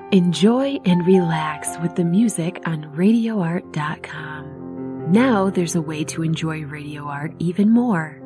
Enjoy and relax with the music on radioart.com. Now there's a way to enjoy Radio Art even more.